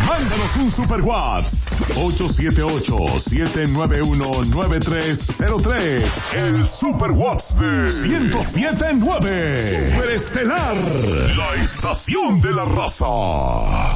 Mándanos un super WhatsApp. 878-791-9303. El super WhatsApp de 107.9. Superestelar. La estación de la raza.